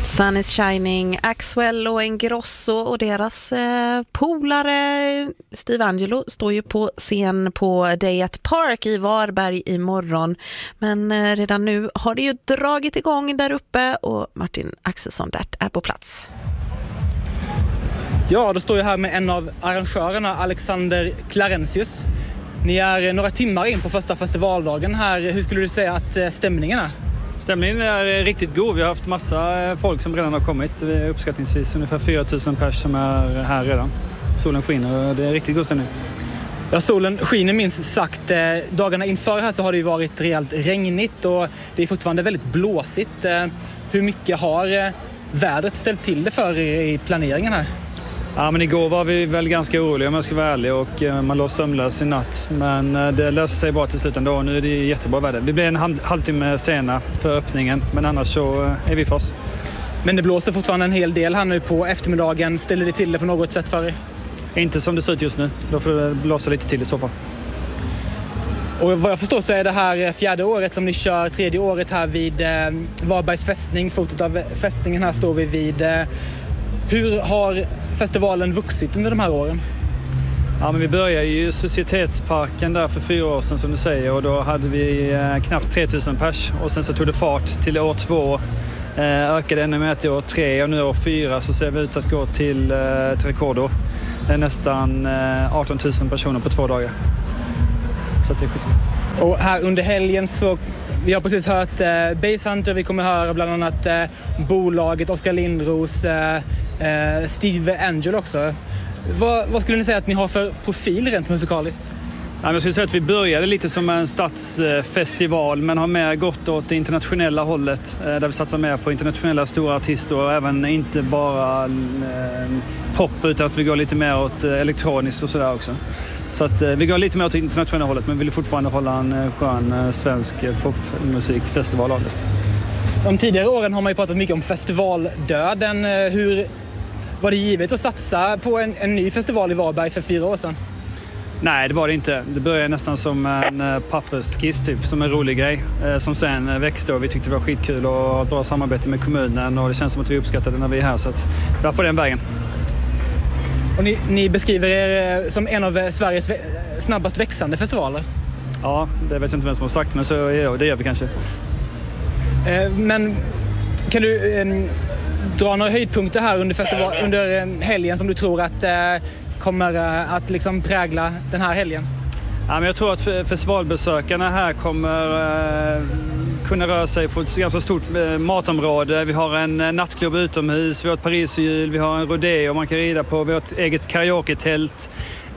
Sun is shining, Axwell och Ingrosso och deras polare Steve Angelo står ju på scen på Day at Park i Varberg imorgon. Men redan nu har det ju dragit igång där uppe och Martin Axelsson där är på plats. Ja, då står jag här med en av arrangörerna, Alexander Clarentius. Ni är några timmar in på första festivaldagen här. Hur skulle du säga att stämningen är? Stämningen är riktigt god. Vi har haft massa folk som redan har kommit. Vi är uppskattningsvis ungefär 4 000 pers som är här redan. Solen skiner och det är riktigt god stämning. Ja, solen skiner minst sagt. Dagarna inför här så har det ju varit rejält regnigt och det är fortfarande väldigt blåsigt. Hur mycket har vädret ställt till det för i planeringen här? Ja, men igår var vi väl ganska oroliga om jag ska vara ärlig och man låg sömnlös i natt. Men det löser sig bra till slut ändå och nu är det jättebra väder. Vi blir en halvtimme sena för öppningen men annars så är vi för oss. Men det blåser fortfarande en hel del här nu på eftermiddagen. Ställer det till det på något sätt för er? Inte som det ser ut just nu. Då får det blåsa lite till i så fall. Och vad jag förstår så är det här 4:e året som ni kör, 3:e året här vid Varbergs fästning. Fotot av fästningen här står vi vid. Hur har festivalen vuxit under de här åren? Ja, men vi började ju i Societetsparken där för 4 år sedan som du säger och då hade vi knappt 3000 pers och sen så tog det fart till år 2, ökade ännu mer till år 3 och nu år 4 så ser vi ut att gå till ett rekordår. Nästan 18 000 personer på 2 dagar. Så det är skit. Och här under helgen så vi har precis hört Basshunter, vi kommer höra bland annat bolaget Oskar Lindros, Steve Angelo också. Vad skulle ni säga att ni har för profil rent musikaliskt? Ja, jag skulle säga att vi började lite som en stadsfestival men har mer gått åt det internationella hållet där vi satsar mer på internationella stora artister och även inte bara pop utan att vi går lite mer åt elektroniskt och sådär också. Så att vi går lite mer åt det internationella hållet men vill fortfarande hålla en skön svensk popmusikfestival av det. De tidigare åren har man ju pratat mycket om festivaldöden. Hur var det givet att satsa på en ny festival i Varberg för 4 år sedan? Nej, det var det inte. Det började nästan som en papperskiss typ, som en rolig grej. Som sen växte och vi tyckte det var skitkul och ha ett bra samarbete med kommunen och det känns som att vi uppskattade när vi är här så att vi var på den vägen. Och ni beskriver er som en av Sveriges snabbast växande festivaler? Ja, det vet jag inte vem som har sagt men så det gör vi kanske. Men kan du dra några höjdpunkter här under helgen som du tror att kommer att liksom prägla den här helgen? Ja, men jag tror att festivalbesökarna här kommer kunna röra sig på ett ganska stort matområde. Vi har en nattklubb utomhus, vi har ett Pariserhjul, vi har en rodeo man kan rida på, vi har ett eget karaoke-tält.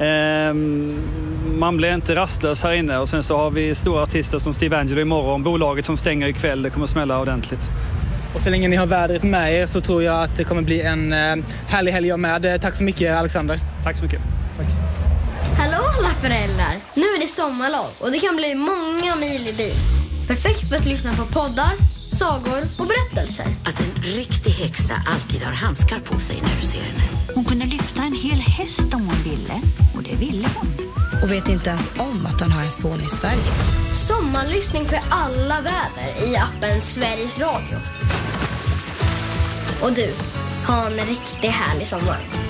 Man blir inte rastlös här inne och sen så har vi stora artister som Steve Angelo imorgon, bolaget som stänger ikväll, det kommer smälla ordentligt. Och så länge ni har vädret med er så tror jag att det kommer bli en härlig helg med. Tack så mycket Alexander. Tack så mycket. Tack. Hallå alla föräldrar! Nu är det sommarlov och det kan bli många mil i bil. Perfekt för att lyssna på poddar, sagor och berättelser. Att en riktig häxa alltid har handskar på sig när du ser henne. Hon kunde lyfta en hel häst om hon ville. Och det ville hon. Och vet inte ens om att han har en son i Sverige. Sommarlyssning för alla väder i appen Sveriges Radio. Och du, ha en riktigt härlig sommar.